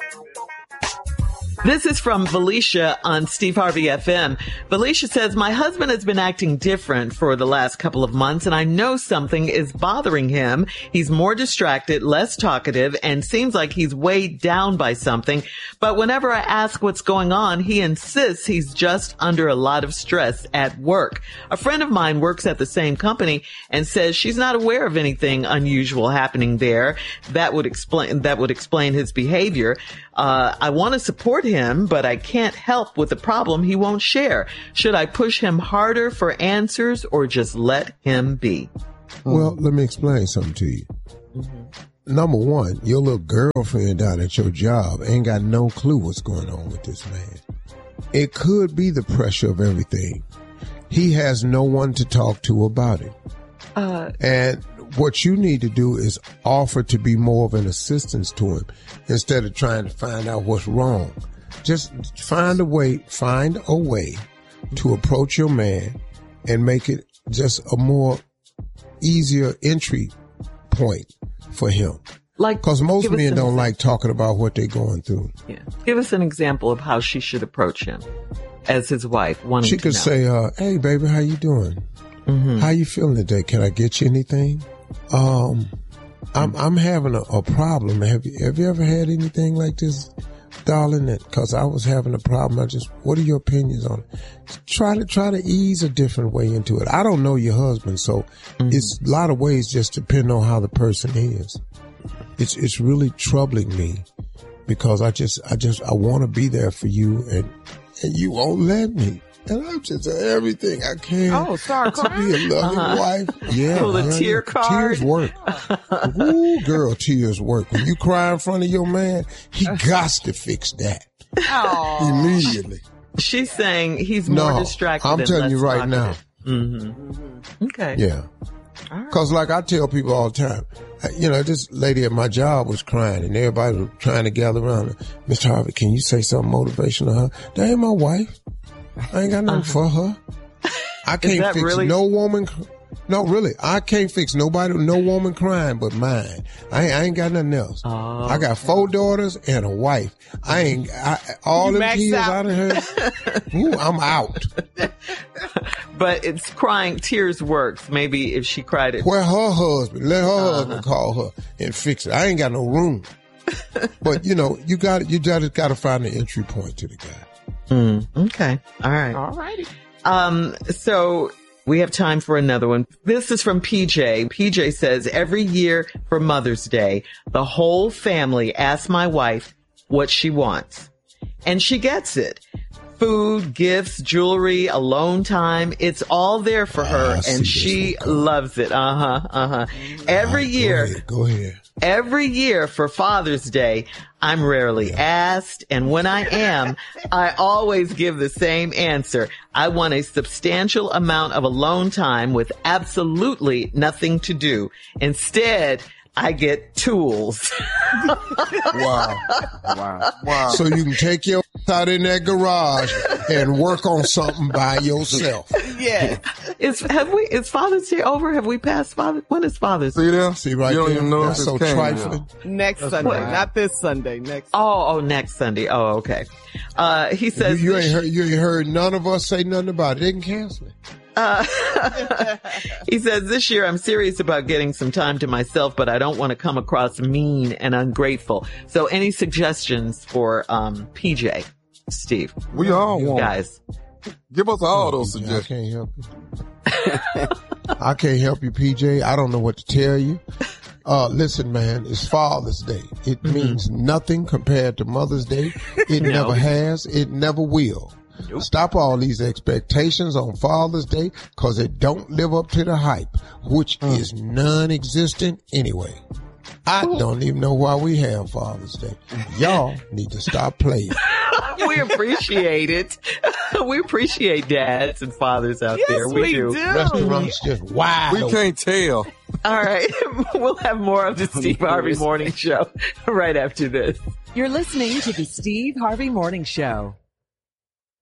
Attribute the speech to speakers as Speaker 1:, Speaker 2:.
Speaker 1: This is from Felicia on Steve Harvey FM. Felicia says, my husband has been acting different for the last couple of months, and I know something is bothering him. He's more distracted, less talkative, and seems like he's weighed down by something. But whenever I ask what's going on, he insists he's just under a lot of stress at work. A friend of mine works at the same company and says she's not aware of anything unusual happening there. That would explain his behavior. I want to support him, but I can't help with the problem he won't share. Should I push him harder for answers or just let him be?
Speaker 2: Well, let me explain something to you. Mm-hmm. Number one, your little girlfriend down at your job ain't got no clue what's going on with this man. It could be the pressure of everything. He has no one to talk to about it. And what you need to do is offer to be more of an assistance to him instead of trying to find out what's wrong. Just find a way to approach your man and make it just a more easier entry point for him. Because most men don't like talking about what they're going through.
Speaker 1: Yeah. Give us an example of how she should approach him as his wife.
Speaker 2: She could say, hey, baby, how you doing? Mm-hmm. How you feeling today? Can I get you anything? I'm having a problem. Have you ever had anything like this, darling? Because I was having a problem. What are your opinions on it? Try to ease a different way into it. I don't know your husband, so it's a lot of ways just depending on how the person is. It's really troubling me because I want to be there for you and you won't let me. And I'm just everything I can to be a loving wife. Yeah.
Speaker 1: Pull the tear card.
Speaker 2: Tears work. Ooh, girl, tears work. When you cry in front of your man, he got to fix that. Immediately.
Speaker 1: She's saying he's more distracted.
Speaker 2: I'm telling you right now.
Speaker 1: Mm-hmm. Okay.
Speaker 2: Yeah. Because like I tell people all the time, this lady at my job was crying and everybody was trying to gather around her. Mr. Harvey, can you say something motivational to her? That ain't my wife. I ain't got nothing for her. I can't fix no woman. No, really. I can't fix no woman crying but mine. I ain't got nothing else. I got 4 daughters and a wife. All them kids out of her. Ooh, I'm out.
Speaker 1: But it's crying. Tears works. Maybe if she cried it.
Speaker 2: Where her husband. Let her husband call her and fix it. I ain't got no room. But you just got to find an entry point to the guy.
Speaker 1: Okay. All right.
Speaker 3: All righty.
Speaker 1: So we have time for another one. This is from PJ. PJ says, every year for Mother's Day, the whole family asks my wife what she wants. And she gets it. Food, gifts, jewelry, alone time. It's all there for her. And she loves it. Every year.
Speaker 2: Go ahead.
Speaker 1: Every year for Father's Day, I'm rarely asked, and when I am, I always give the same answer. I want a substantial amount of alone time with absolutely nothing to do. Instead, I get tools.
Speaker 2: Wow. So you can take your out in that garage and work on something by yourself.
Speaker 1: Yeah. Is Father's Day over? Have we passed when is Father's Day?
Speaker 4: See there?
Speaker 2: See right
Speaker 4: you don't
Speaker 2: there?
Speaker 4: even know
Speaker 2: That's
Speaker 4: if
Speaker 2: so trifling.
Speaker 3: Next Sunday. Right. Not this Sunday. Next Sunday.
Speaker 1: Oh, next Sunday. Oh, okay. He says
Speaker 2: you ain't heard none of us say nothing about it. They can cancel it.
Speaker 1: He says, this year I'm serious about getting some time to myself, but I don't want to come across mean and ungrateful. So any suggestions for PJ, Steve?
Speaker 4: We all want.
Speaker 1: Guys.
Speaker 4: Give us all those suggestions.
Speaker 2: I can't help you. I can't help you, PJ. I don't know what to tell you. Listen, man, it's Father's Day. It means nothing compared to Mother's Day. It never has. It never will. Nope. Stop all these expectations on Father's Day because it don't live up to the hype, which is non-existent anyway. I don't even know why we have Father's Day. Y'all need to stop playing.
Speaker 1: We appreciate it. We appreciate dads and fathers out there.
Speaker 3: We do.
Speaker 2: Restaurants just wide
Speaker 4: We can't tell.
Speaker 1: All right. We'll have more of the Steve Harvey Morning Show right after this.
Speaker 5: You're listening to the Steve Harvey Morning Show.